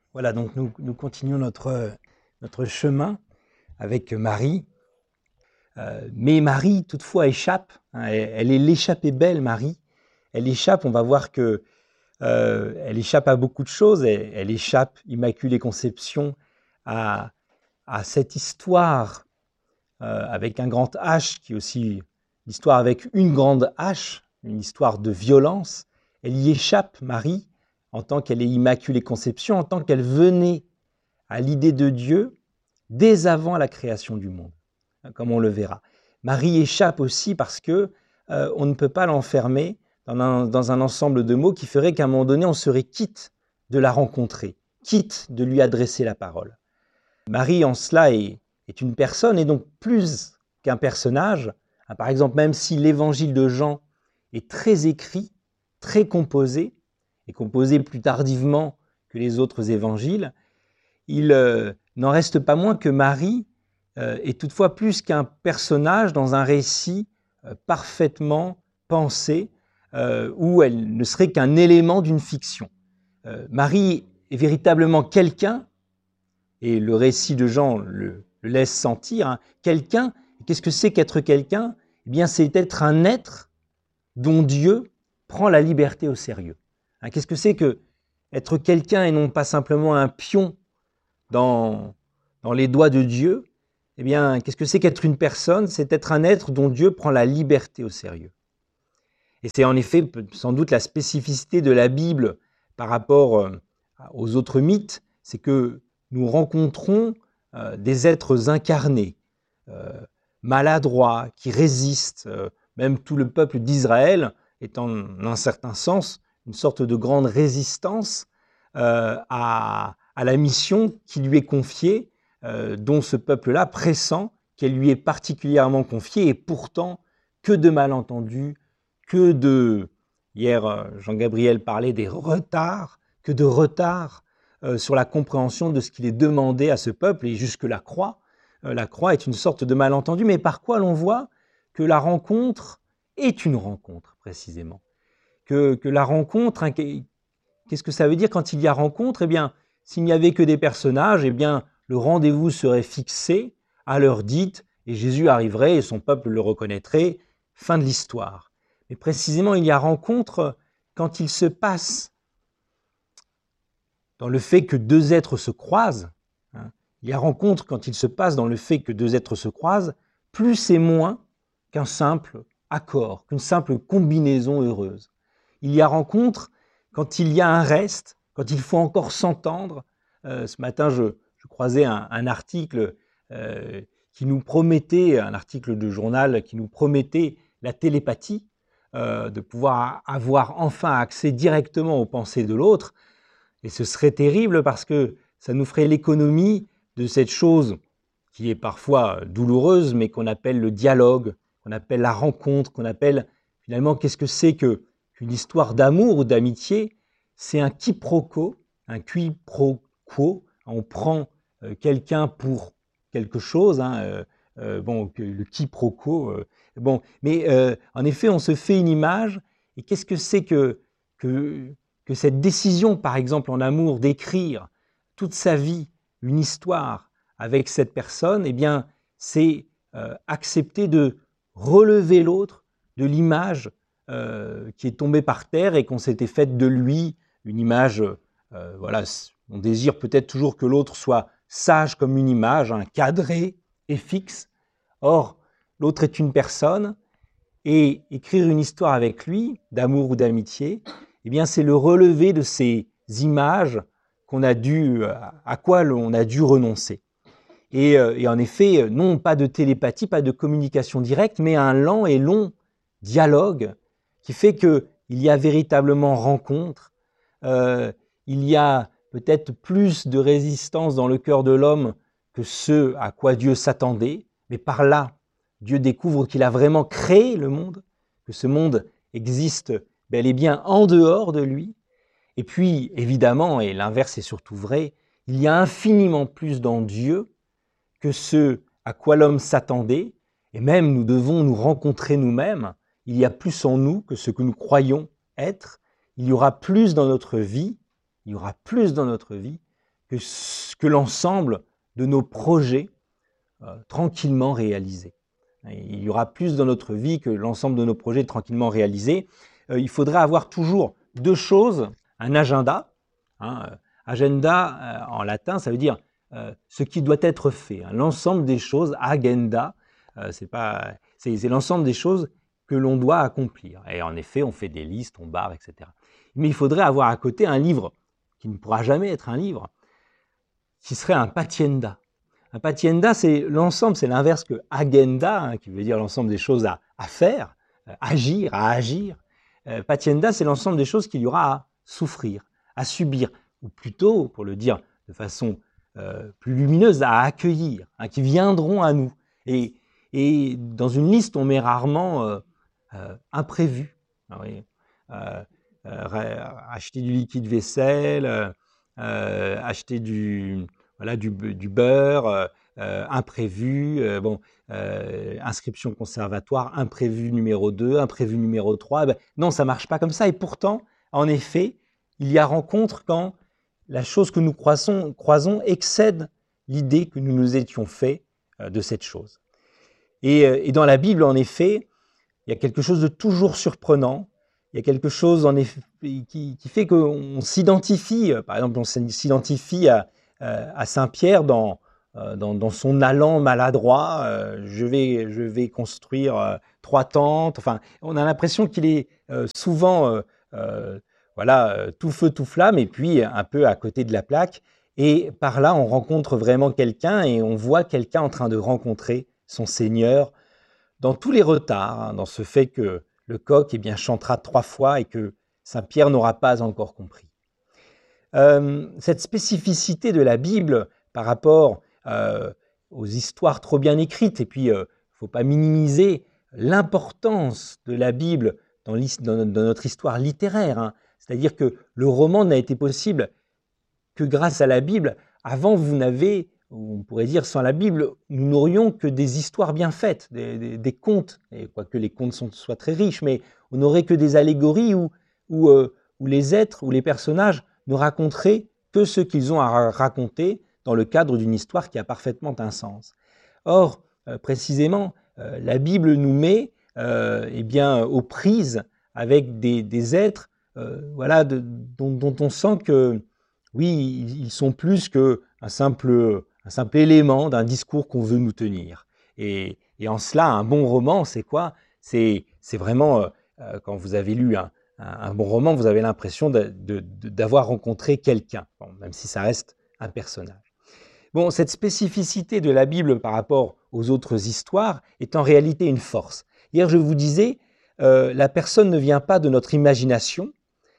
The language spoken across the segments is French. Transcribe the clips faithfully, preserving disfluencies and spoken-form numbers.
Voilà, donc nous, nous continuons notre, notre chemin avec Marie. Euh, mais Marie, toutefois, échappe. Hein, elle, elle est l'échappée belle, Marie. Elle échappe, on va voir que euh, elle échappe à beaucoup de choses. Elle, elle échappe, Immaculée Conception, à, à cette histoire euh, avec un grand H, qui est aussi l'histoire avec une grande H, une histoire de violence. Elle y échappe, Marie, en tant qu'elle est Immaculée Conception, en tant qu'elle venait à l'idée de Dieu dès avant la création du monde, comme on le verra. Marie échappe aussi parce que euh, on ne peut pas l'enfermer dans un, dans un ensemble de mots qui ferait qu'à un moment donné, on serait quitte de la rencontrer, quitte de lui adresser la parole. Marie, en cela, est, est une personne, et donc plus qu'un personnage. Par exemple, même si l'évangile de Jean est très écrit, très composé, et composé plus tardivement que les autres évangiles, il euh, n'en reste pas moins que Marie euh, est toutefois plus qu'un personnage dans un récit euh, parfaitement pensé, euh, où elle ne serait qu'un élément d'une fiction. Euh, Marie est véritablement quelqu'un, et le récit de Jean le, le laisse sentir, hein, quelqu'un. Qu'est-ce que c'est qu'être quelqu'un ? Eh bien, c'est être un être dont Dieu prend la liberté au sérieux. Hein, qu'est-ce que c'est que être quelqu'un et non pas simplement un pion dans, dans les doigts de Dieu? Eh bien, qu'est-ce que c'est qu'être une personne ? C'est être un être dont Dieu prend la liberté au sérieux. Et c'est en effet sans doute la spécificité de la Bible par rapport aux autres mythes, c'est que nous rencontrons euh, des êtres incarnés, euh, maladroits, qui résistent. Euh, même tout le peuple d'Israël est en un certain sens une sorte de grande résistance euh, à, à la mission qui lui est confiée, euh, dont ce peuple-là pressent qu'elle lui est particulièrement confiée, et pourtant, que de malentendus, que de... Hier, Jean-Gabriel parlait des retards, que de retards euh, sur la compréhension de ce qu'il est demandé à ce peuple, et jusque la croix. Euh, la croix est une sorte de malentendu, mais par quoi l'on voit que la rencontre est une rencontre, précisément. Que, que la rencontre, hein, qu'est-ce que ça veut dire quand il y a rencontre ? Eh bien, s'il n'y avait que des personnages, eh bien, le rendez-vous serait fixé à l'heure dite, et Jésus arriverait et son peuple le reconnaîtrait, fin de l'histoire. Mais précisément, il y a rencontre quand il se passe dans le fait que deux êtres se croisent. Hein, il y a rencontre quand il se passe dans le fait que deux êtres se croisent, plus et moins qu'un simple accord, qu'une simple combinaison heureuse. Il y a rencontre quand il y a un reste, quand il faut encore s'entendre. Euh, ce matin, je, je croisais un, un article euh, qui nous promettait, un article de journal qui nous promettait la télépathie, euh, de pouvoir avoir enfin accès directement aux pensées de l'autre. Et ce serait terrible parce que ça nous ferait l'économie de cette chose qui est parfois douloureuse, mais qu'on appelle le dialogue, qu'on appelle la rencontre, qu'on appelle finalement qu'est-ce que c'est que qu'une histoire d'amour ou d'amitié. C'est un quiproquo, un qui pro quo. On prend euh, quelqu'un pour quelque chose, hein, euh, euh, bon, le quiproquo. Euh, bon, mais euh, en effet, on se fait une image. Et qu'est-ce que c'est que, que, que cette décision, par exemple en amour, d'écrire toute sa vie une histoire avec cette personne, eh bien, c'est euh, accepter de relever l'autre de l'image euh, qui est tombée par terre et qu'on s'était faite de lui une image, euh, voilà, on désire peut-être toujours que l'autre soit sage comme une image, hein, cadré et fixe. Or, l'autre est une personne, et écrire une histoire avec lui, d'amour ou d'amitié, eh bien, c'est le relever de ces images qu'on a dû, à quoi on a dû renoncer. Et, et en effet, non pas de télépathie, pas de communication directe, mais un lent et long dialogue qui fait qu'il y a véritablement rencontre. Euh, il y a peut-être plus de résistance dans le cœur de l'homme que ce à quoi Dieu s'attendait, mais par là, Dieu découvre qu'il a vraiment créé le monde, que ce monde existe bel et bien en dehors de lui. Et puis, évidemment, et l'inverse est surtout vrai, il y a infiniment plus dans Dieu que ce à quoi l'homme s'attendait, et même nous devons nous rencontrer nous-mêmes. Il y a plus en nous que ce que nous croyons être. Il y aura plus dans notre vie, il y aura plus dans notre vie que, que l'ensemble de nos projets euh, tranquillement réalisés. Il y aura plus dans notre vie que l'ensemble de nos projets tranquillement réalisés. Euh, il faudra avoir toujours deux choses, un agenda. Hein, euh, agenda, euh, en latin, ça veut dire euh, ce qui doit être fait. Hein, l'ensemble des choses, agenda, euh, c'est pas, c'est, c'est l'ensemble des choses que l'on doit accomplir. Et en effet, on fait des listes, on barre, et cetera. Mais il faudrait avoir à côté un livre qui ne pourra jamais être un livre, qui serait un patienda. Un patienda, c'est l'ensemble, c'est l'inverse que agenda, hein, qui veut dire l'ensemble des choses à, à faire, euh, agir, à agir. Euh, patienda, c'est l'ensemble des choses qu'il y aura à souffrir, à subir, ou plutôt, pour le dire de façon euh, plus lumineuse, à accueillir, hein, qui viendront à nous. Et, et dans une liste, on met rarement euh, euh, imprévu. Ah oui, euh, euh, acheter du liquide vaisselle, euh, acheter du... Voilà, du, du beurre, euh, imprévu, euh, bon, euh, inscription conservatoire, imprévu numéro deux, imprévu numéro trois. Ben, non, ça ne marche pas comme ça. Et pourtant, en effet, il y a rencontre quand la chose que nous croisons, croisons excède l'idée que nous nous étions fait euh, de cette chose. Et, et dans la Bible, en effet, il y a quelque chose de toujours surprenant. Il y a quelque chose en effet, qui, qui fait qu'on s'identifie, par exemple, on s'identifie à à Saint-Pierre dans, dans, dans son allant maladroit, euh, je, vais, je vais construire euh, trois tentes. Enfin, on a l'impression qu'il est euh, souvent euh, euh, voilà, tout feu, tout flamme, et puis un peu à côté de la plaque. Et par là, on rencontre vraiment quelqu'un et on voit quelqu'un en train de rencontrer son Seigneur dans tous les retards, hein, dans ce fait que le coq eh bien, chantera trois fois et que Saint-Pierre n'aura pas encore compris. Euh, cette spécificité de la Bible par rapport euh, aux histoires trop bien écrites, et puis il euh, ne faut pas minimiser l'importance de la Bible dans, dans, dans notre histoire littéraire, hein. C'est-à-dire que le roman n'a été possible que grâce à la Bible. Avant, vous n'avez, on pourrait dire sans la Bible, nous n'aurions que des histoires bien faites, des, des, des contes, et quoique les contes sont, soient très riches, mais on n'aurait que des allégories où, où, euh, où les êtres ou les personnages ne raconteraient que ce qu'ils ont à raconter dans le cadre d'une histoire qui a parfaitement un sens. Or, euh, précisément, euh, la Bible nous met euh, eh bien, aux prises avec des, des êtres euh, voilà, de, dont, dont on sent que, oui, ils sont plus qu'un simple, un simple élément d'un discours qu'on veut nous tenir. Et, et en cela, un bon roman, c'est quoi ? C'est, c'est vraiment, euh, quand vous avez lu un, un bon roman, vous avez l'impression de, de, de, d'avoir rencontré quelqu'un, bon, même si ça reste un personnage. Bon, cette spécificité de la Bible par rapport aux autres histoires est en réalité une force. Hier, je vous disais, euh, la personne ne vient pas de notre imagination,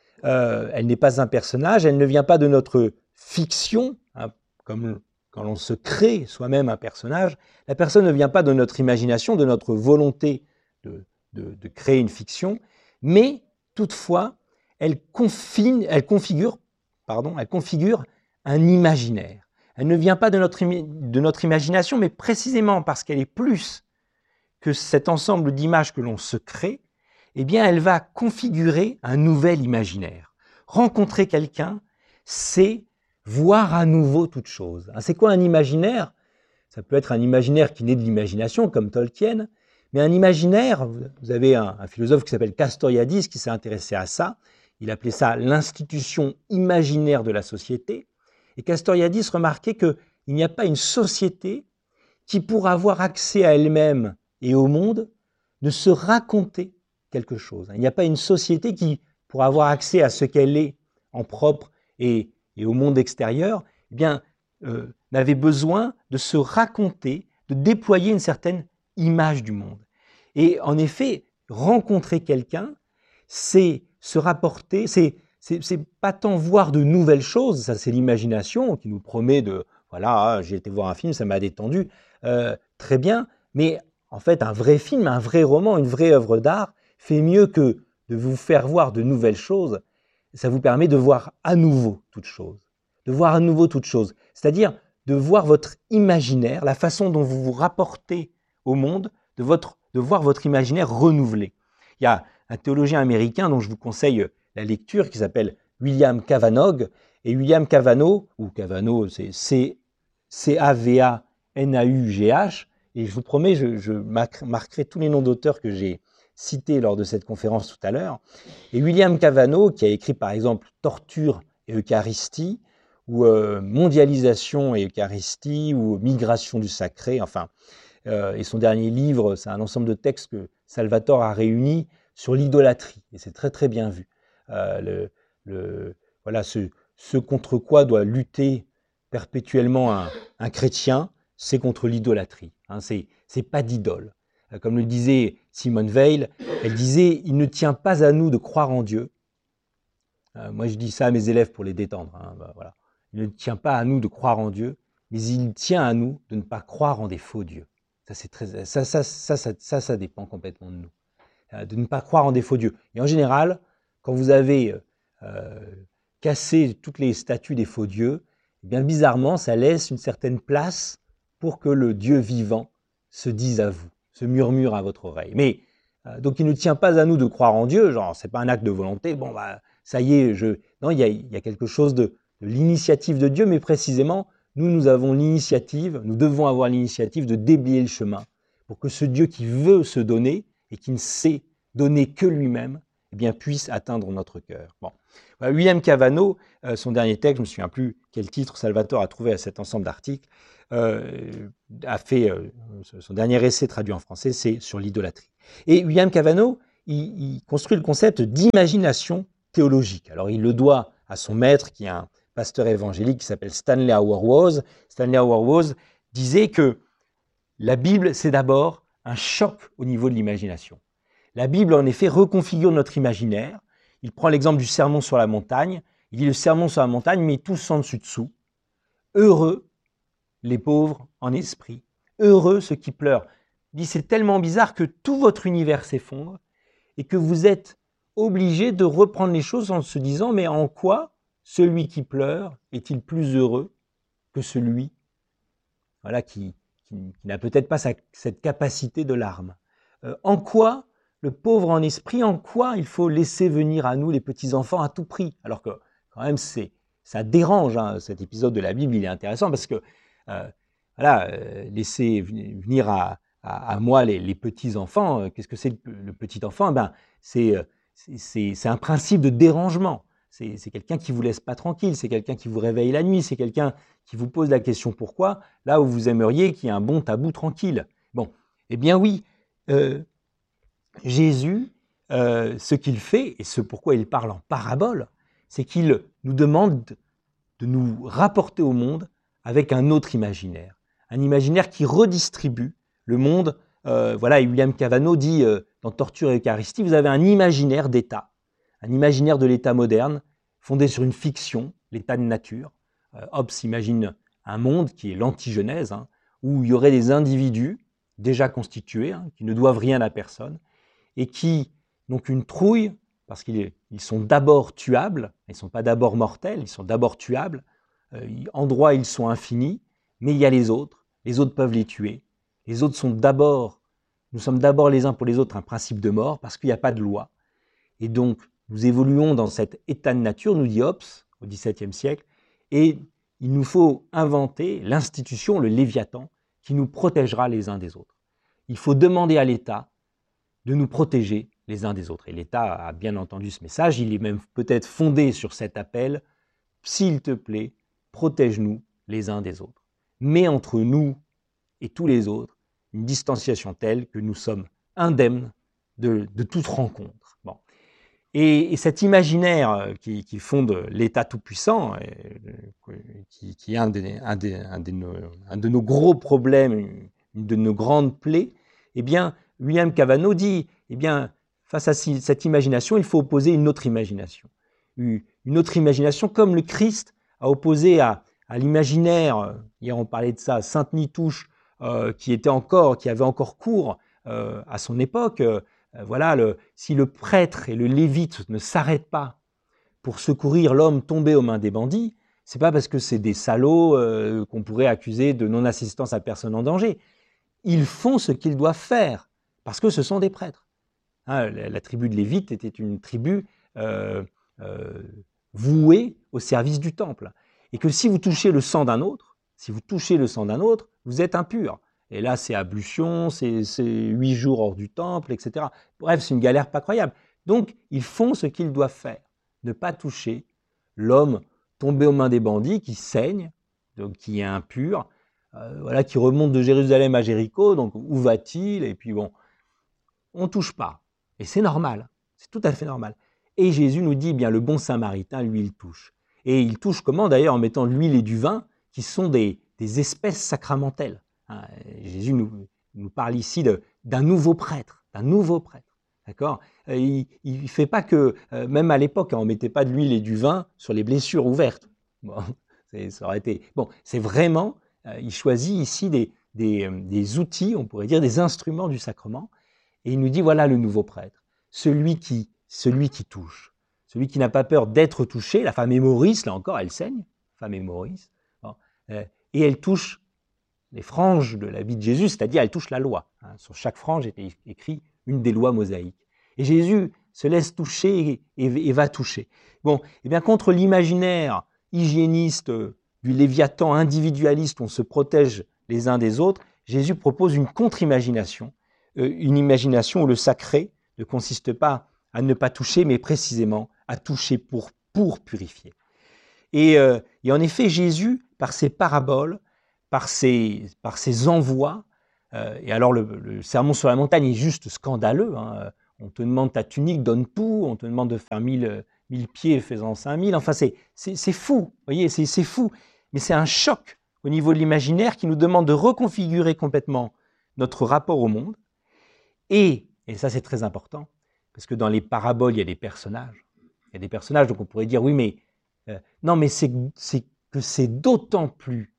euh, elle n'est pas un personnage, elle ne vient pas de notre fiction, hein, comme quand l'on se crée soi-même un personnage. La personne ne vient pas de notre imagination, de notre volonté de, de, de créer une fiction, mais toutefois, elle, confine, elle, configure, pardon, elle configure un imaginaire. Elle ne vient pas de notre, de notre imagination, mais précisément parce qu'elle est plus que cet ensemble d'images que l'on se crée, eh bien, elle va configurer un nouvel imaginaire. Rencontrer quelqu'un, c'est voir à nouveau toute chose. C'est quoi un imaginaire ? Ça peut être un imaginaire qui naît de l'imagination, comme Tolkien, mais un imaginaire, vous avez un, un philosophe qui s'appelle Castoriadis qui s'est intéressé à ça, il appelait ça l'institution imaginaire de la société, et Castoriadis remarquait qu'il n'y a pas une société qui, pour avoir accès à elle-même et au monde, ne se raconter quelque chose. Il n'y a pas une société qui, pour avoir accès à ce qu'elle est en propre et, et au monde extérieur, eh bien, euh, n'avait besoin de se raconter, de déployer une certaine image du monde. Et en effet, rencontrer quelqu'un, c'est se rapporter, c'est, c'est, c'est pas tant voir de nouvelles choses, ça c'est l'imagination qui nous promet de, voilà, j'ai été voir un film, ça m'a détendu, euh, très bien, mais en fait, un vrai film, un vrai roman, une vraie œuvre d'art fait mieux que de vous faire voir de nouvelles choses, ça vous permet de voir à nouveau toute chose, de voir à nouveau toute chose, c'est-à-dire de voir votre imaginaire, la façon dont vous vous rapportez au monde, de, votre, de voir votre imaginaire renouvelé. Il y a un théologien américain dont je vous conseille la lecture qui s'appelle William Cavanaugh Et William Cavanaugh, ou Cavanaugh, c'est C A V A N A U G H, et je vous promets, je, je marquerai tous les noms d'auteurs que j'ai cités lors de cette conférence tout à l'heure. Et William Cavanaugh, qui a écrit par exemple Torture et Eucharistie, ou euh, Mondialisation et Eucharistie, ou Migration du sacré, enfin, euh, et son dernier livre, c'est un ensemble de textes que Salvatore a réunis sur l'idolâtrie, et c'est très très bien vu. Euh, le, le, voilà, ce, ce contre quoi doit lutter perpétuellement un, un chrétien, c'est contre l'idolâtrie. Hein, c'est, c'est pas d'idole. Comme le disait Simone Weil, elle disait « Il ne tient pas à nous de croire en Dieu ». Euh, moi, je dis ça à mes élèves pour les détendre. Hein, bah, voilà. Il ne tient pas à nous de croire en Dieu, mais il tient à nous de ne pas croire en des faux dieux. Ça, c'est très, ça, ça, ça, ça, ça, ça dépend complètement de nous. Euh, de ne pas croire en des faux dieux. Et en général, quand vous avez euh, cassé toutes les statues des faux dieux, eh bien bizarrement, ça laisse une certaine place pour que le Dieu vivant se dise à vous, se murmure à votre oreille. Mais euh, donc il ne tient pas à nous de croire en Dieu, genre c'est pas un acte de volonté, bon bah ça y est, je... non, il y a, il y a quelque chose de, de l'initiative de Dieu, mais précisément, nous, nous avons l'initiative, nous devons avoir l'initiative de déblayer le chemin pour que ce Dieu qui veut se donner et qui ne sait donner que lui-même, eh bien, puisse atteindre notre cœur. Bon. William Cavanaugh, euh, son dernier texte, je ne me souviens plus quel titre Salvatore a trouvé à cet ensemble d'articles, euh, a fait euh, son dernier essai traduit en français, c'est sur l'idolâtrie. Et William Cavanaugh, il, il construit le concept d'imagination théologique. Alors, il le doit à son maître, qui est un pasteur évangélique qui s'appelle Stanley Hauerwas. Stanley Hauerwas disait que la Bible, c'est d'abord un choc au niveau de l'imagination. La Bible, en effet, reconfigure notre imaginaire. Il prend l'exemple du sermon sur la montagne. Il dit le sermon sur la montagne met tout sans dessus-dessous. Heureux les pauvres en esprit. Heureux ceux qui pleurent. Il dit c'est tellement bizarre que tout votre univers s'effondre et que vous êtes obligé de reprendre les choses en se disant mais en quoi celui qui pleure est-il plus heureux que celui voilà, qui, qui, qui n'a peut-être pas sa, cette capacité de larmes. Euh, en quoi le pauvre en esprit, en quoi il faut laisser venir à nous les petits-enfants à tout prix? Alors que quand même, c'est, ça dérange, hein, cet épisode de la Bible, il est intéressant parce que euh, voilà, euh, laisser venir à, à, à moi les, les petits-enfants, euh, qu'est-ce que c'est le, le petit-enfant? Ben, c'est, c'est, c'est un principe de dérangement. C'est, c'est quelqu'un qui ne vous laisse pas tranquille, c'est quelqu'un qui vous réveille la nuit, c'est quelqu'un qui vous pose la question pourquoi, là où vous aimeriez qu'il y ait un bon tabou tranquille. Bon, eh bien oui, euh, Jésus, euh, ce qu'il fait, et ce pourquoi il parle en parabole, c'est qu'il nous demande de nous rapporter au monde avec un autre imaginaire. Un imaginaire qui redistribue le monde. Euh, voilà, et William Cavanaugh dit euh, dans Torture et Eucharistie, vous avez un imaginaire d'État, un imaginaire de l'État moderne, fondé sur une fiction, l'état de nature. Euh, Hobbes imagine un monde qui est l'antigenèse, hein, où il y aurait des individus déjà constitués, hein, qui ne doivent rien à personne, et qui n'ont qu'une trouille, parce qu'ils sont d'abord tuables, ils ne sont pas d'abord mortels, ils sont d'abord tuables. Euh, en droit, ils sont infinis, mais il y a les autres, les autres peuvent les tuer. Les autres sont d'abord, nous sommes d'abord les uns pour les autres un principe de mort, parce qu'il n'y a pas de loi. Et donc, nous évoluons dans cet état de nature, nous dit Hobbes, au dix-septième siècle, et il nous faut inventer l'institution, le Léviathan, qui nous protégera les uns des autres. Il faut demander à l'État de nous protéger les uns des autres. Et l'État a bien entendu ce message, il est même peut-être fondé sur cet appel, s'il te plaît, protège-nous les uns des autres. Mets entre nous et tous les autres une distanciation telle que nous sommes indemnes de, de toute rencontre. Bon. Et, et cet imaginaire qui, qui fonde l'État tout-puissant, qui, qui est un, des, un, des, un, des nos, un de nos gros problèmes, une de nos grandes plaies, eh bien, William Cavanaugh dit, eh bien, face à cette imagination, il faut opposer une autre imagination. Une autre imagination comme le Christ a opposé à, à l'imaginaire, hier on parlait de ça, Sainte Nitouche, euh, qui, était encore, qui avait encore cours euh, à son époque. Euh, voilà, le, si le prêtre et le lévite ne s'arrêtent pas pour secourir l'homme tombé aux mains des bandits, c'est pas parce que c'est des salauds euh, qu'on pourrait accuser de non-assistance à personne en danger. Ils font ce qu'ils doivent faire, parce que ce sont des prêtres. Hein, la, la tribu de Lévite était une tribu euh, euh, vouée au service du temple. Et que si vous touchez le sang d'un autre, si vous touchez le sang d'un autre, vous êtes impur. Et là, c'est ablution, c'est huit jours hors du temple, et cetera. Bref, c'est une galère pas croyable. Donc, ils font ce qu'ils doivent faire. Ne pas toucher l'homme tombé aux mains des bandits, qui saigne, donc qui est impur, euh, voilà, qui remonte de Jérusalem à Jéricho, donc où va-t-il? Et puis bon, on ne touche pas. Et c'est normal, c'est tout à fait normal. Et Jésus nous dit, eh bien, le bon samaritain, lui, il touche. Et il touche comment d'ailleurs? En mettant de l'huile et du vin, qui sont des, des espèces sacramentelles. Hein, Jésus nous, nous parle ici d'un nouveau prêtre, d'un nouveau prêtre. D'accord? Il ne fait pas que, euh, même à l'époque, hein, on ne mettait pas de l'huile et du vin sur les blessures ouvertes. Bon, ça aurait été. Bon, c'est vraiment, euh, il choisit ici des, des, des outils, on pourrait dire des instruments du sacrement, et il nous dit voilà le nouveau prêtre, celui qui, celui qui touche, celui qui n'a pas peur d'être touché. La femme est Maurice, là encore, elle saigne, la femme est Maurice, bon, euh, et elle touche les franges de la vie de Jésus, c'est-à-dire elle touche la loi. Hein, sur chaque frange était écrit une des lois mosaïques. Et Jésus se laisse toucher et, et, et va toucher. Bon, et bien contre l'imaginaire hygiéniste du Léviathan individualiste, on se protège les uns des autres, Jésus propose une contre-imagination, euh, une imagination où le sacré ne consiste pas à ne pas toucher, mais précisément à toucher pour, pour purifier. Et, euh, et en effet, Jésus, par ses paraboles, par ses, par ses envois, euh, et alors le, le sermon sur la montagne est juste scandaleux, hein. On te demande ta tunique, donne tout, on te demande de faire mille, mille pieds, fais-en cinq mille, enfin c'est, c'est, c'est fou, vous voyez, c'est, c'est fou, mais c'est un choc au niveau de l'imaginaire qui nous demande de reconfigurer complètement notre rapport au monde, et, et ça c'est très important, parce que dans les paraboles, il y a des personnages, il y a des personnages, donc on pourrait dire, oui, mais euh, non, mais c'est, c'est que c'est d'autant plus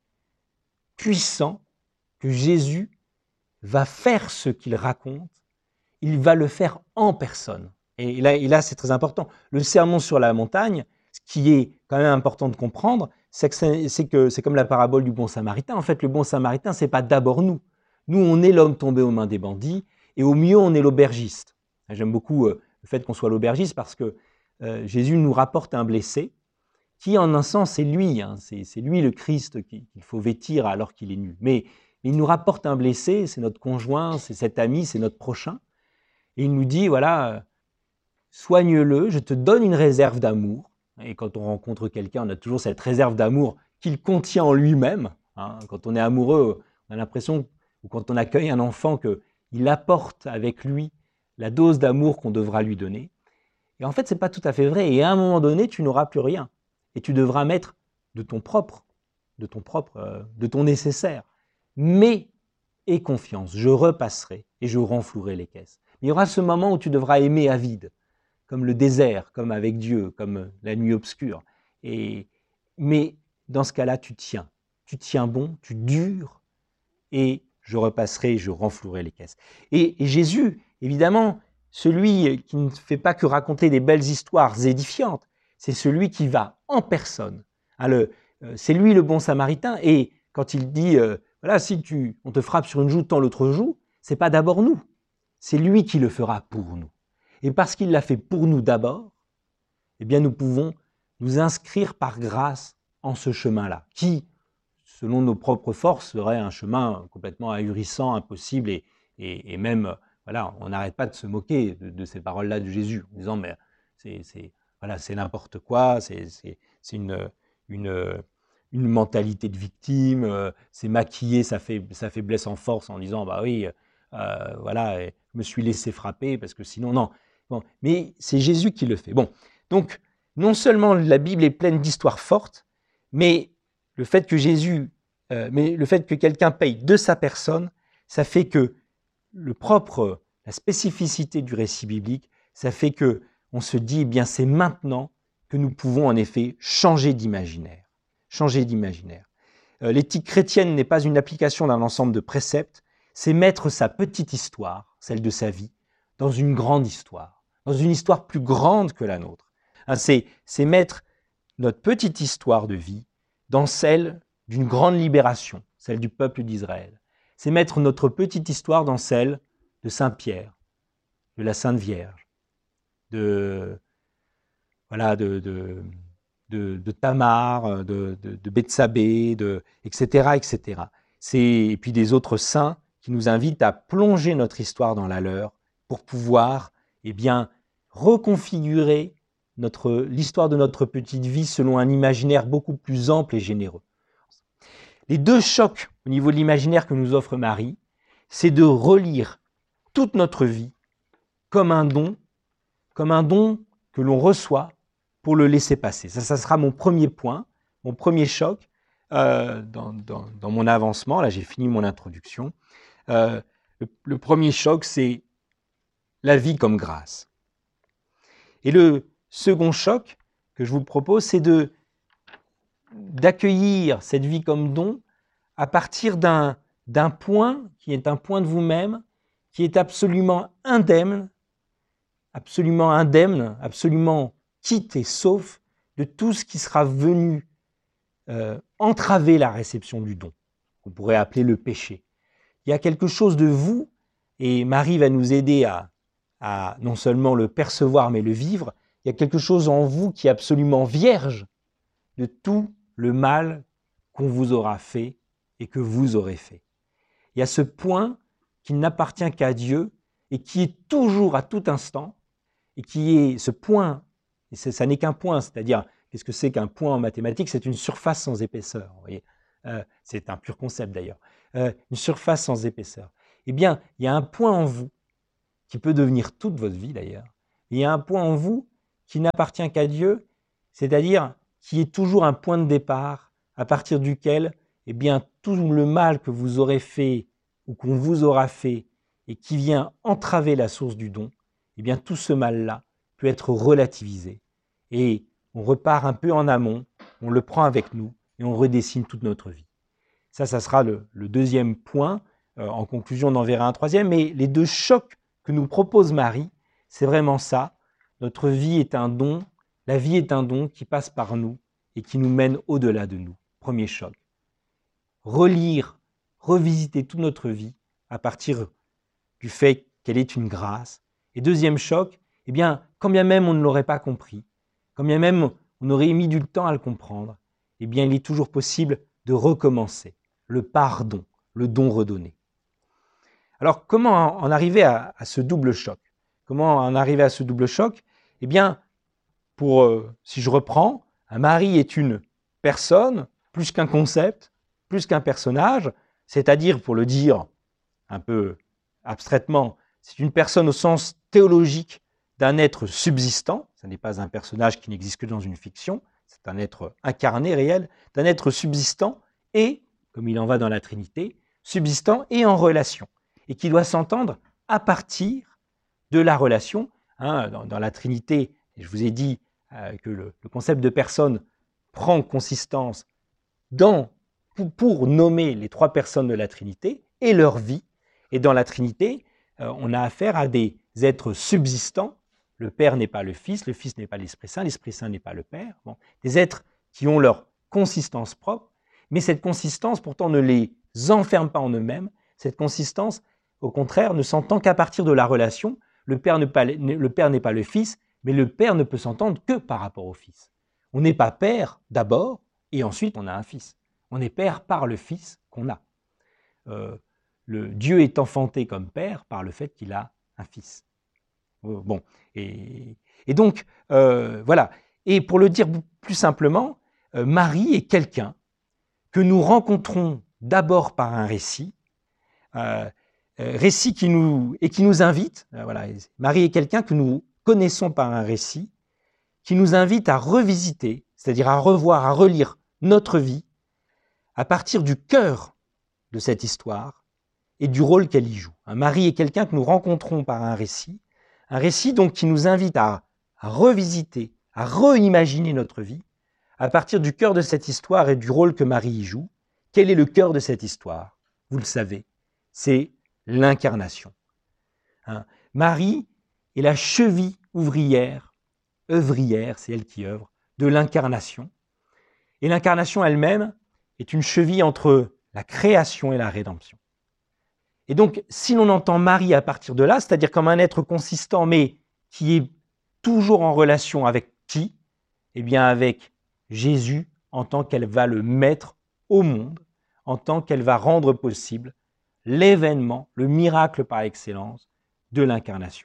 puissant que Jésus va faire ce qu'il raconte, il va le faire en personne. Et là, et là, c'est très important. Le sermon sur la montagne, ce qui est quand même important de comprendre, c'est que c'est, c'est que c'est comme la parabole du bon samaritain. En fait, le bon samaritain, c'est pas d'abord nous. Nous, on est l'homme tombé aux mains des bandits, et au mieux, on est l'aubergiste. J'aime beaucoup euh, le fait qu'on soit l'aubergiste parce que euh, Jésus nous rapporte un blessé, qui en un sens, c'est lui, hein, c'est, c'est lui le Christ qu'il faut vêtir alors qu'il est nu. Mais il nous rapporte un blessé, c'est notre conjoint, c'est cet ami, c'est notre prochain. Et il nous dit, voilà, soigne-le, je te donne une réserve d'amour. Et quand on rencontre quelqu'un, on a toujours cette réserve d'amour qu'il contient en lui-même. Hein. Quand on est amoureux, on a l'impression, ou quand on accueille un enfant, qu'il apporte avec lui la dose d'amour qu'on devra lui donner. Et en fait, ce n'est pas tout à fait vrai. Et à un moment donné, tu n'auras plus rien. Et tu devras mettre de ton propre, de ton propre, euh, de ton nécessaire. Mais aie confiance, je repasserai et je renflouerai les caisses. Il y aura ce moment où tu devras aimer à vide, comme le désert, comme avec Dieu, comme la nuit obscure. Et, mais dans ce cas-là, tu tiens. Tu tiens bon, tu dures, et je repasserai et je renflouerai les caisses. Et, et Jésus, évidemment, celui qui ne fait pas que raconter des belles histoires édifiantes, c'est celui qui va en personne. Hein, le, euh, c'est lui le bon samaritain, et quand il dit, euh, voilà, si tu, on te frappe sur une joue, tends l'autre joue, c'est pas d'abord nous. C'est lui qui le fera pour nous. Et parce qu'il l'a fait pour nous d'abord, eh bien nous pouvons nous inscrire par grâce en ce chemin-là, qui, selon nos propres forces, serait un chemin complètement ahurissant, impossible, et, et, et même, voilà, on n'arrête pas de se moquer de, de ces paroles-là de Jésus, en disant, mais c'est, c'est, voilà, c'est n'importe quoi, c'est, c'est, c'est une, une, une mentalité de victime, c'est maquiller sa, fait, sa faiblesse en force en disant, bah oui, euh, voilà, je me suis laissé frapper, parce que sinon, non. Bon, mais c'est Jésus qui le fait. Bon, donc, non seulement la Bible est pleine d'histoires fortes, mais le fait que Jésus, euh, mais le fait que quelqu'un paye de sa personne, ça fait que le propre, la spécificité du récit biblique, ça fait que on se dit, eh bien, c'est maintenant que nous pouvons en effet changer d'imaginaire. Changer d'imaginaire. Euh, l'éthique chrétienne n'est pas une application d'un ensemble de préceptes, c'est mettre sa petite histoire, celle de sa vie, dans une grande histoire, dans une histoire plus grande que la nôtre. Hein, c'est, c'est mettre notre petite histoire de vie dans celle d'une grande libération, celle du peuple d'Israël. C'est mettre notre petite histoire dans celle de Saint Pierre, de la Sainte Vierge, de, voilà, de, de, de, de Tamar, de, de, de Bethsabée, de, et cetera, et cetera. C'est, et puis des autres saints qui nous invitent à plonger notre histoire dans la leur pour pouvoir eh bien, reconfigurer notre, l'histoire de notre petite vie selon un imaginaire beaucoup plus ample et généreux. Les deux chocs au niveau de l'imaginaire que nous offre Marie, c'est de relire toute notre vie comme un don, comme un don que l'on reçoit pour le laisser passer. Ça, ça sera mon premier point, mon premier choc euh, dans, dans, dans mon avancement. Là, j'ai fini mon introduction. Euh, le, le premier choc, c'est la vie comme grâce. Et le second choc que je vous propose, c'est de, d'accueillir cette vie comme don à partir d'un, d'un point qui est un point de vous-même, qui est absolument indemne, absolument indemne, absolument quitte et sauf de tout ce qui sera venu euh, entraver la réception du don, qu'on pourrait appeler le péché. Il y a quelque chose de vous, et Marie va nous aider à, à non seulement le percevoir, mais le vivre. Il y a quelque chose en vous qui est absolument vierge de tout le mal qu'on vous aura fait et que vous aurez fait. Il y a ce point qui n'appartient qu'à Dieu et qui est toujours à tout instant, et qui est ce point, et ça n'est qu'un point, c'est-à-dire, qu'est-ce que c'est qu'un point en mathématiques? C'est une surface sans épaisseur, vous voyez. Euh, c'est un pur concept d'ailleurs, euh, une surface sans épaisseur. Eh bien, il y a un point en vous, qui peut devenir toute votre vie d'ailleurs, il y a un point en vous qui n'appartient qu'à Dieu, c'est-à-dire qui est toujours un point de départ à partir duquel eh bien, tout le mal que vous aurez fait ou qu'on vous aura fait et qui vient entraver la source du don, eh bien, tout ce mal-là peut être relativisé. Et on repart un peu en amont, on le prend avec nous et on redessine toute notre vie. Ça, ça sera le, le deuxième point. Euh, en conclusion, on en verra un troisième. Mais les deux chocs que nous propose Marie, c'est vraiment ça. Notre vie est un don, la vie est un don qui passe par nous et qui nous mène au-delà de nous. Premier choc. Relire, revisiter toute notre vie à partir du fait qu'elle est une grâce. Et deuxième choc, eh bien, quand bien même on ne l'aurait pas compris, quand bien même on aurait mis du temps à le comprendre, eh bien, il est toujours possible de recommencer. Le pardon, le don redonné. Alors, comment en arriver à, à ce double choc? Comment en arriver à ce double choc? Eh bien, pour, euh, si je reprends, un mari est une personne, plus qu'un concept, plus qu'un personnage, c'est-à-dire, pour le dire un peu abstraitement, c'est une personne au sens théologique d'un être subsistant, ce n'est pas un personnage qui n'existe que dans une fiction, c'est un être incarné, réel, d'un être subsistant et, comme il en va dans la Trinité, subsistant et en relation, et qui doit s'entendre à partir de la relation. Hein, dans, dans la Trinité, je vous ai dit euh, que le, le concept de personne prend consistance dans, pour, pour nommer les trois personnes de la Trinité et leur vie. Et dans la Trinité, euh, on a affaire à des êtres subsistants. Le Père n'est pas le Fils, le Fils n'est pas l'Esprit Saint, l'Esprit Saint n'est pas le Père. Bon, des êtres qui ont leur consistance propre, mais cette consistance pourtant ne les enferme pas en eux-mêmes. Cette consistance, au contraire, ne s'entend qu'à partir de la relation. Le Père n'est pas le, Père n'est pas le Fils, mais le Père ne peut s'entendre que par rapport au Fils. On n'est pas Père d'abord, et ensuite on a un Fils. On est Père par le Fils qu'on a. Euh, le Dieu est enfanté comme Père par le fait qu'il a un Fils. Bon, et, et donc, euh, voilà. Et pour le dire plus simplement, euh, Marie est quelqu'un que nous rencontrons d'abord par un récit, euh, euh, récit qui nous, et qui nous invite, euh, voilà, Marie est quelqu'un que nous connaissons par un récit, qui nous invite à revisiter, c'est-à-dire à revoir, à relire notre vie, à partir du cœur de cette histoire et du rôle qu'elle y joue. Marie est quelqu'un que nous rencontrons par un récit, un récit donc qui nous invite à, à revisiter, à reimaginer notre vie, à partir du cœur de cette histoire et du rôle que Marie y joue. Quel est le cœur de cette histoire? Vous le savez, c'est l'incarnation. Hein? Marie est la cheville ouvrière, œuvrière, c'est elle qui œuvre, de l'incarnation. Et l'incarnation elle-même est une cheville entre la création et la rédemption. Et donc, si l'on entend Marie à partir de là, c'est-à-dire comme un être consistant, mais qui est toujours en relation avec qui? Eh bien, avec Jésus en tant qu'elle va le mettre au monde, en tant qu'elle va rendre possible l'événement, le miracle par excellence de l'incarnation.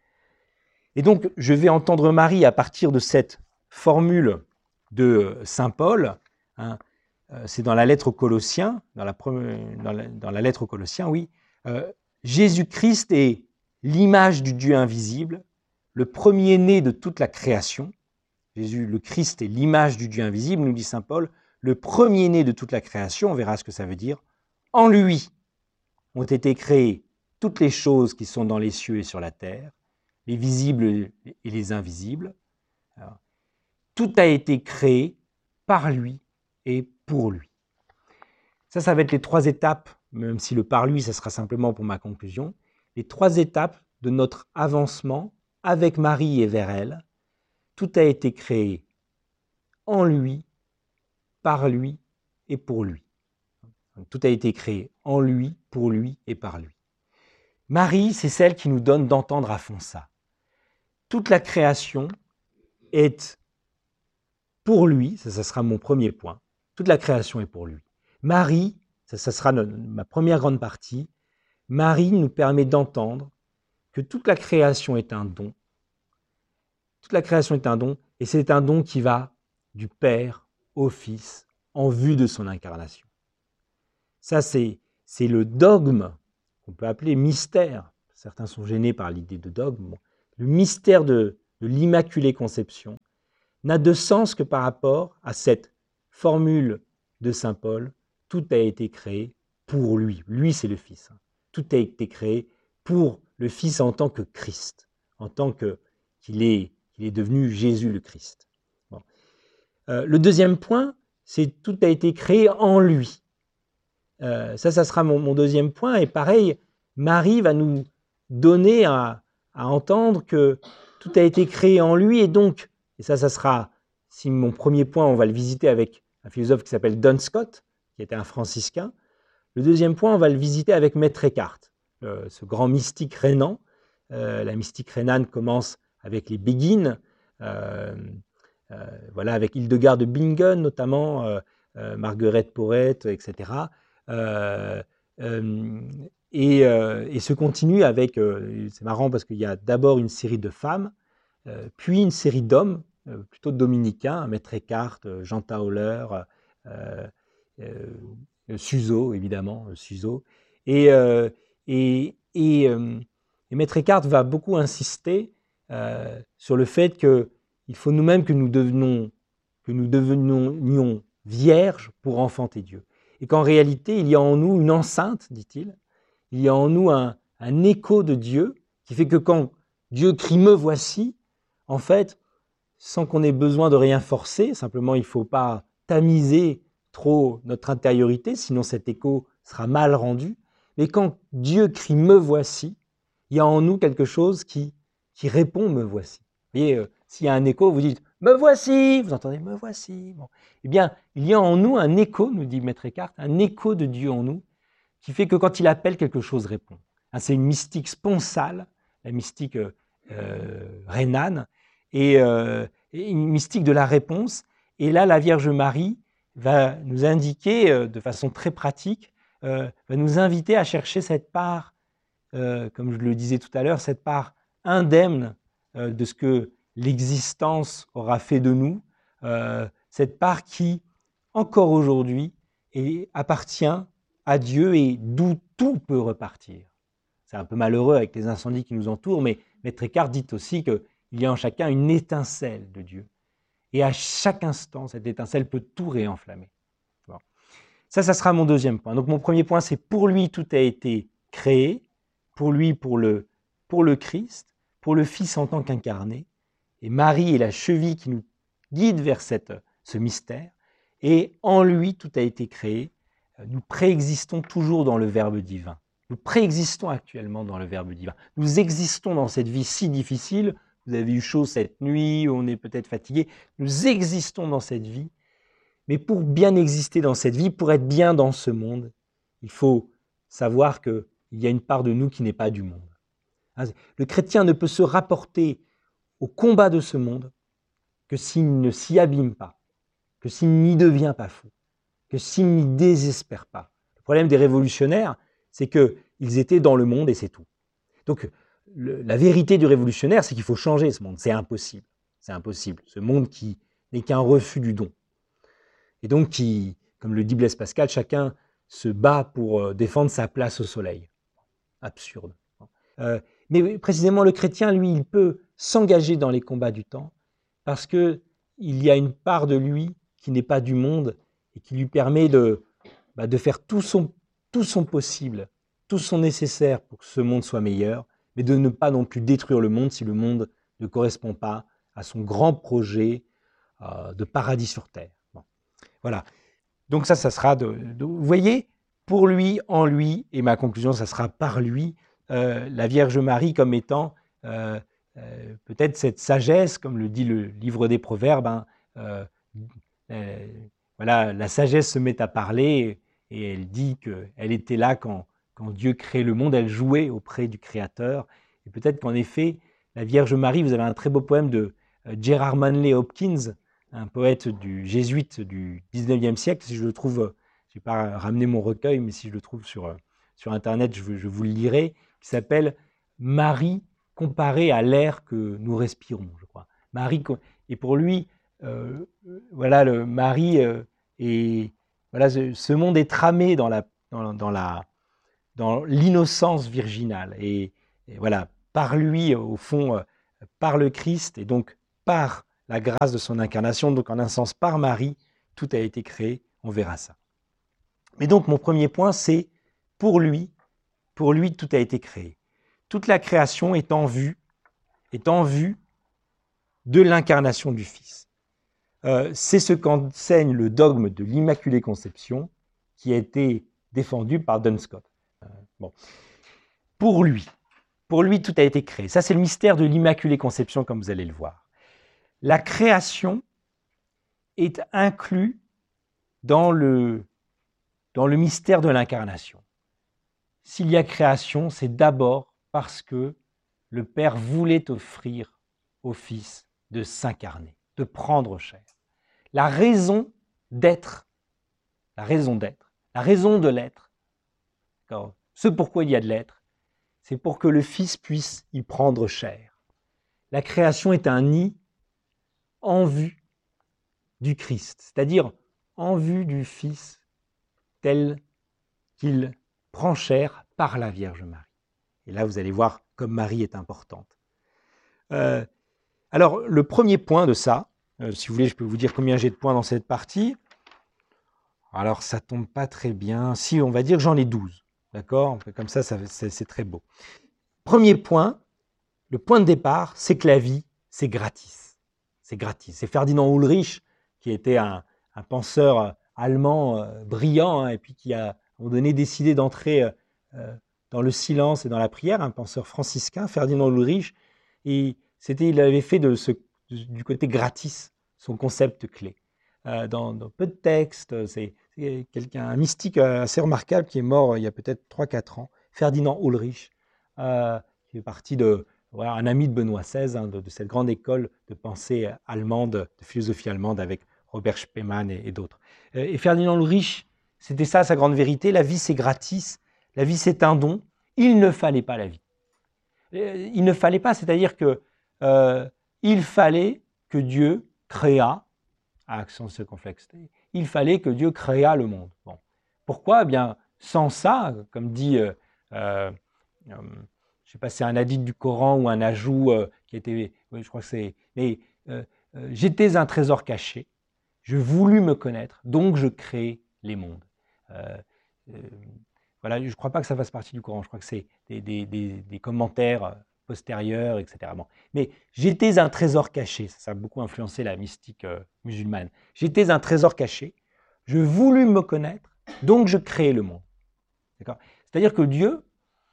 Et donc, je vais entendre Marie à partir de cette formule de saint Paul, hein, euh, c'est dans la lettre aux Colossiens, dans la, dans la, dans la lettre aux Colossiens, oui, euh, Jésus-Christ est l'image du Dieu invisible, le premier-né de toute la création. Jésus, le Christ, est l'image du Dieu invisible, nous dit saint Paul, le premier-né de toute la création, on verra ce que ça veut dire. En lui ont été créées toutes les choses qui sont dans les cieux et sur la terre, les visibles et les invisibles. Alors, tout a été créé par lui et pour lui. Ça, ça va être les trois étapes, même si le par lui, ça sera simplement pour ma conclusion, les trois étapes de notre avancement avec Marie et vers elle. Tout a été créé en lui, par lui et pour lui. Tout a été créé en lui, pour lui et par lui. Marie, c'est celle qui nous donne d'entendre à fond ça. Toute la création est pour lui, ça, ça sera mon premier point, toute la création est pour lui. Marie, ça, ça sera notre, ma première grande partie, Marie nous permet d'entendre que toute la création est un don. Toute la création est un don, et c'est un don qui va du Père au Fils en vue de son incarnation. Ça, c'est, c'est le dogme qu'on peut appeler mystère. Certains sont gênés par l'idée de dogme. Le mystère de, de l'Immaculée Conception n'a de sens que par rapport à cette formule de saint Paul. Tout a été créé pour lui. Lui, c'est le Fils. Tout a été créé pour le Fils en tant que Christ, en tant que, qu'il est, qu'il est devenu Jésus le Christ. Bon. Euh, le deuxième point, c'est tout a été créé en lui. Euh, ça, ça sera mon, mon deuxième point. Et pareil, Marie va nous donner à, à entendre que tout a été créé en lui. Et donc, et ça, ça sera, si mon premier point, on va le visiter avec un philosophe qui s'appelle Duns Scotus, qui était un franciscain. Le deuxième point, on va le visiter avec Maître Eckhart, euh, ce grand mystique rhénan. Euh, la mystique rhénane commence avec les Béguines, euh, euh, voilà, avec Hildegard de Bingen notamment, euh, euh, Marguerite Porete, et cetera. Euh, euh, et, euh, et se continue avec, euh, c'est marrant parce qu'il y a d'abord une série de femmes, euh, puis une série d'hommes, euh, plutôt dominicains, Maître Eckhart, euh, Jean Tauler, euh, euh, Suso, évidemment, Suso. Et, euh, et, et, euh, et Maître Eckhart va beaucoup insister euh, sur le fait qu'il faut nous-mêmes que nous devenions, que nous devenions vierges pour enfanter Dieu. Et qu'en réalité, il y a en nous une enceinte, dit-il, il y a en nous un, un écho de Dieu qui fait que quand Dieu crie « me voici », en fait, sans qu'on ait besoin de rien forcer, simplement il ne faut pas tamiser trop notre intériorité, sinon cet écho sera mal rendu. Mais quand Dieu crie « me voici », il y a en nous quelque chose qui, qui répond « me voici ». Vous voyez, euh, s'il y a un écho, vous dites « me voici », vous entendez « me voici ». Bon. Eh bien, il y a en nous un écho, nous dit Maître Eckhart, un écho de Dieu en nous, qui fait que quand il appelle, quelque chose répond. Hein, c'est une mystique sponsale, la mystique euh, euh, rhénane, et, euh, et une mystique de la réponse. Et là, la Vierge Marie va nous indiquer euh, de façon très pratique, euh, va nous inviter à chercher cette part, euh, comme je le disais tout à l'heure, cette part indemne euh, de ce que l'existence aura fait de nous, euh, cette part qui, encore aujourd'hui, appartient à Dieu et d'où tout peut repartir. C'est un peu malheureux avec les incendies qui nous entourent, mais Maître Eckhart dit aussi qu'il y a en chacun une étincelle de Dieu. Et à chaque instant, cette étincelle peut tout réenflammer. Bon. Ça, ça sera mon deuxième point. Donc mon premier point, c'est pour lui, tout a été créé, pour lui, pour le, pour le Christ, pour le Fils en tant qu'incarné. Et Marie est la cheville qui nous guide vers cette, ce mystère. Et en lui, tout a été créé. Nous préexistons toujours dans le Verbe divin. Nous préexistons actuellement dans le Verbe divin. Nous existons dans cette vie si difficile. Vous avez eu chaud cette nuit, on est peut-être fatigué. Nous existons dans cette vie. Mais pour bien exister dans cette vie, pour être bien dans ce monde, il faut savoir qu'il y a une part de nous qui n'est pas du monde. Le chrétien ne peut se rapporter au combat de ce monde que s'il ne s'y abîme pas. que s'il n'y devient pas fou, que s'il n'y désespère pas. Le problème des révolutionnaires, c'est qu'ils étaient dans le monde et c'est tout. Donc, le, la vérité du révolutionnaire, c'est qu'il faut changer ce monde. C'est impossible. C'est impossible. Ce monde qui n'est qu'un refus du don. Et donc, qui, comme le dit Blaise Pascal, chacun se bat pour défendre sa place au soleil. Absurde. Euh, mais précisément, le chrétien, lui, il peut s'engager dans les combats du temps parce qu'il y a une part de lui qui n'est pas du monde et qui lui permet de, bah, de faire tout son, tout son possible, tout son nécessaire pour que ce monde soit meilleur, mais de ne pas non plus détruire le monde si le monde ne correspond pas à son grand projet euh, de paradis sur terre. Bon. Voilà. Donc ça, ça sera de, de... Vous voyez, pour lui, en lui, et ma conclusion, ça sera par lui, euh, la Vierge Marie comme étant euh, euh, peut-être cette sagesse, comme le dit le livre des Proverbes, hein, euh, euh, voilà, la sagesse se met à parler et elle dit qu'elle était là quand, quand Dieu crée le monde, elle jouait auprès du Créateur. Et peut-être qu'en effet, la Vierge Marie, vous avez un très beau poème de euh, Gerard Manley Hopkins, un poète du jésuite du dix-neuvième siècle, si je le trouve, je n'ai pas ramené mon recueil, mais si je le trouve sur, sur Internet, je, je vous le lirai, qui s'appelle « Marie comparée à l'air que nous respirons », je crois. Marie, et pour lui, euh, voilà, le Marie, euh, et, voilà, ce, ce monde est tramé dans la, dans, dans la, dans l'innocence virginale. Et, et voilà, par lui, au fond, euh, par le Christ, et donc par la grâce de son incarnation, donc en un sens par Marie, tout a été créé, on verra ça. Mais donc mon premier point, c'est pour lui, pour lui tout a été créé. Toute la création est en vue, est en vue de l'incarnation du Fils. Euh, c'est ce qu'enseigne le dogme de l'Immaculée Conception qui a été défendu par Duns Scotus. Euh, bon. Pour lui, pour lui tout a été créé. Ça c'est le mystère de l'Immaculée Conception comme vous allez le voir. La création est inclue dans le, dans le mystère de l'incarnation. S'il y a création, c'est d'abord parce que le Père voulait offrir au Fils de s'incarner, de prendre chair. La raison d'être, la raison d'être, la raison de l'être, ce pourquoi il y a de l'être, c'est pour que le Fils puisse y prendre chair. La création est un nid en vue du Christ, c'est-à-dire en vue du Fils tel qu'il prend chair par la Vierge Marie. Et là, vous allez voir comme Marie est importante. Euh, alors, le premier point de ça, euh, si vous voulez, je peux vous dire combien j'ai de points dans cette partie. Alors, ça tombe pas très bien. Si, on va dire que j'en ai douze. D'accord ? Comme ça, ça c'est très beau. Premier point, le point de départ, c'est que la vie, c'est gratis. C'est gratis. C'est Ferdinand Ulrich, qui était un, un penseur allemand euh, brillant, hein, et puis qui a, à un moment donné, décidé d'entrer euh, dans le silence et dans la prière, un penseur franciscain, Ferdinand Ulrich, et c'était, il avait fait de ce, du côté gratis son concept clé. Euh, dans, dans peu de textes, c'est quelqu'un, un mystique assez remarquable qui est mort il y a peut-être trois quatre ans, Ferdinand Ulrich, euh, qui est parti de, voilà, un ami de Benoît seize, hein, de, de cette grande école de pensée allemande, de philosophie allemande avec Robert Spemann et, et d'autres. Et Ferdinand Ulrich, c'était ça sa grande vérité, la vie c'est gratis, la vie c'est un don, il ne fallait pas la vie. Il ne fallait pas, c'est-à-dire que euh, il fallait que Dieu créa, à accent circonflexe, il fallait que Dieu créa le monde. Bon. Pourquoi ? Eh bien, sans ça, comme dit, euh, euh, je ne sais pas si c'est un hadith du Coran ou un ajout euh, qui était, oui, je crois que c'est, mais euh, euh, j'étais un trésor caché, je voulus me connaître, donc je crée les mondes. Euh, euh, voilà, je ne crois pas que ça fasse partie du Coran, je crois que c'est des, des, des, des commentaires postérieurs, et cetera. Bon. Mais j'étais un trésor caché, ça, ça a beaucoup influencé la mystique euh, musulmane. J'étais un trésor caché, je voulus me connaître, donc je crée le monde. C'est-à-dire que Dieu,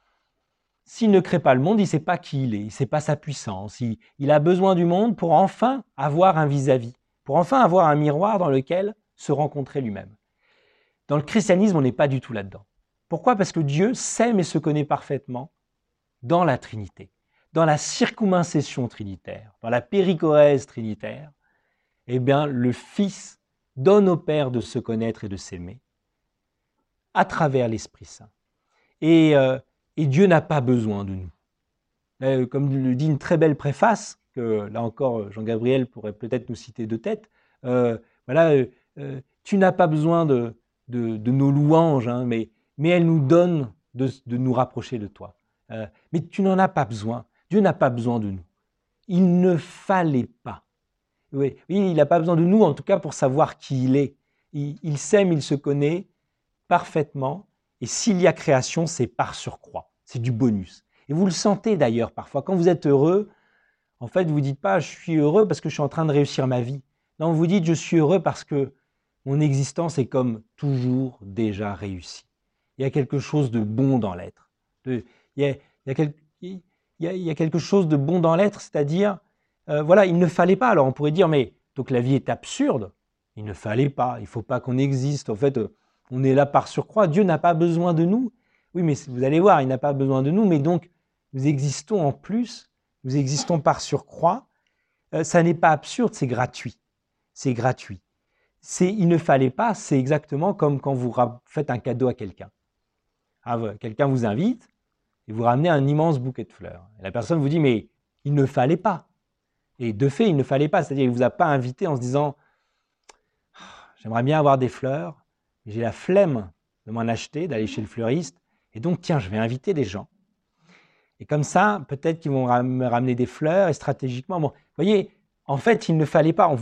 s'il ne crée pas le monde, il ne sait pas qui il est, il ne sait pas sa puissance, il, il a besoin du monde pour enfin avoir un vis-à-vis, pour enfin avoir un miroir dans lequel se rencontrer lui-même. Dans le christianisme, on n'est pas du tout là-dedans. Pourquoi ? Parce que Dieu s'aime et se connaît parfaitement dans la Trinité, dans la circumincession trinitaire, dans la périchorèse trinitaire. Eh bien, le Fils donne au Père de se connaître et de s'aimer à travers l'Esprit Saint. Et, euh, et Dieu n'a pas besoin de nous. Euh, comme le dit une très belle préface, que là encore Jean-Gabriel pourrait peut-être nous citer de tête, euh, voilà, euh, euh, tu n'as pas besoin de, de, de nos louanges, hein, mais, mais elles nous donnent de, de nous rapprocher de toi. Euh, mais tu n'en as pas besoin. Dieu n'a pas besoin de nous. Il ne fallait pas. Oui, oui il n'a pas besoin de nous, en tout cas pour savoir qui il est. Il, il s'aime, il se connaît parfaitement. Et s'il y a création, c'est par surcroît. C'est du bonus. Et vous le sentez d'ailleurs parfois. Quand vous êtes heureux, en fait, vous ne dites pas « je suis heureux parce que je suis en train de réussir ma vie ». Non, vous dites « je suis heureux parce que mon existence est comme toujours déjà réussie ». Il y a quelque chose de bon dans l'être. Il, il, il, il, il y a quelque chose de bon dans l'être, c'est-à-dire, euh, voilà, il ne fallait pas. Alors on pourrait dire « mais donc la vie est absurde ». Il ne fallait pas, il ne faut pas qu'on existe. En fait, on est là par surcroît. Dieu n'a pas besoin de nous. Oui, mais vous allez voir, il n'a pas besoin de nous, mais donc nous existons en plus, nous existons par surcroît. Euh, ça n'est pas absurde, c'est gratuit. C'est gratuit. C'est, il ne fallait pas, c'est exactement comme quand vous faites un cadeau à quelqu'un. Ah, quelqu'un vous invite et vous ramenez un immense bouquet de fleurs. Et la personne vous dit, mais il ne fallait pas. Et de fait, il ne fallait pas. C'est-à-dire qu'il ne vous a pas invité en se disant, j'aimerais bien avoir des fleurs, mais j'ai la flemme de m'en acheter, d'aller chez le fleuriste. Et donc, tiens, je vais inviter des gens. Et comme ça, peut-être qu'ils vont me ramener des fleurs et stratégiquement. Bon, vous voyez, en fait, il ne fallait pas. On